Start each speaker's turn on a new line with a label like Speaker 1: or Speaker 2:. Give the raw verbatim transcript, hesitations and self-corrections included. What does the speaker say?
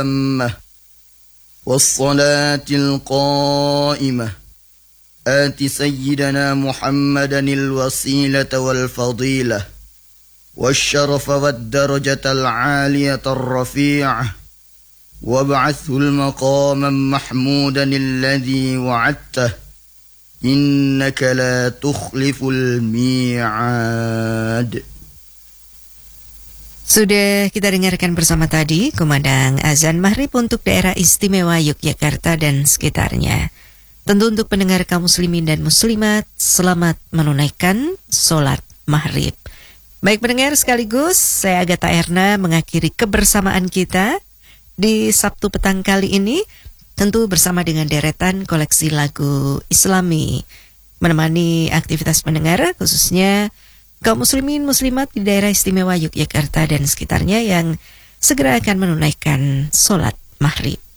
Speaker 1: التامة والصلاة القائمة آت سيدنا محمدا الوسيلة والفضيلة والشرف والدرجة العالية الرفيعة وابعثه المقاما محمودا الذي وعدته إنك لا تخلف الميعاد.
Speaker 2: Sudah kita dengarkan bersama tadi kumandang azan maghrib untuk daerah istimewa Yogyakarta dan sekitarnya. Tentu untuk pendengar kaum muslimin dan muslimat, selamat menunaikan sholat maghrib. Baik pendengar, sekaligus saya Agatha Erna mengakhiri kebersamaan kita di Sabtu petang kali ini, tentu bersama dengan deretan koleksi lagu Islami, menemani aktivitas pendengar khususnya kaum muslimin muslimat di daerah istimewa Yogyakarta dan sekitarnya yang segera akan menunaikan sholat maghrib.